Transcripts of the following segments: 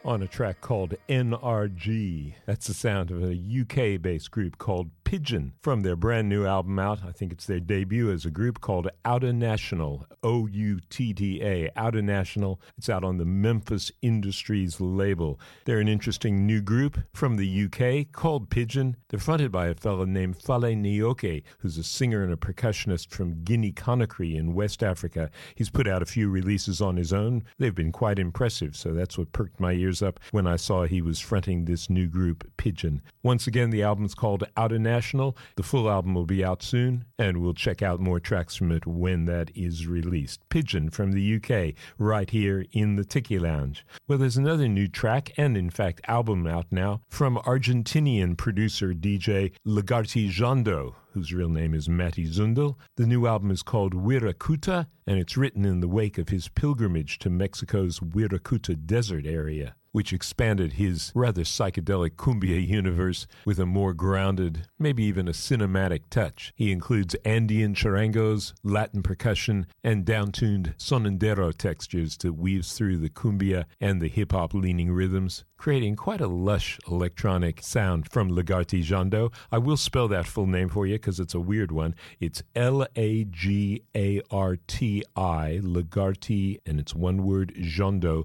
on a track called NRG. That's the sound of a UK-based group called Pigeon from their brand new album out. I think it's their debut as a group called Outta National, O-U-T-T-A, Outta National. It's out on the Memphis Industries label. They're an interesting new group from the UK called Pigeon. They're fronted by a fellow named Fale Nioke, who's a singer and a percussionist from Guinea-Conakry in West Africa. He's put out a few releases on his own. They've been quite impressive, so that's what perked my ears up when I saw he was fronting this new group, Pigeon. Once again, the album's called Outta National. The full album will be out soon, and we'll check out more tracks from it when that is released. Pigeon from the UK, right here in the Tiki Lounge. Well, there's another new track, and in fact album out now, from Argentinian producer DJ Lagarty Jondo, whose real name is Mati Zundel. The new album is called Wirakuta, and it's written in the wake of his pilgrimage to Mexico's Wirakuta Desert area, which expanded his rather psychedelic cumbia universe with a more grounded, maybe even a cinematic touch. He includes Andean charangos, Latin percussion, and down-tuned sonandero textures that weaves through the cumbia and the hip-hop leaning rhythms, creating quite a lush electronic sound from Lagarty Jondo. I will spell that full name for you because it's a weird one. It's Lagarti, Lagarty, and it's one word, Jondo,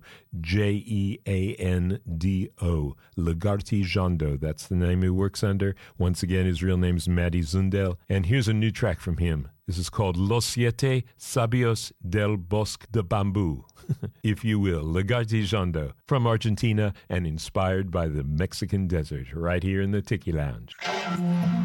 Jeando, Lagarty Jondo. That's the name he works under. Once again, his real name is Mati Zundel. And here's a new track from him. This is called Los Siete Sabios del Bosque de Bambú, if you will. Lagarty Jondo from Argentina and inspired by the Mexican desert right here in the Tiki Lounge.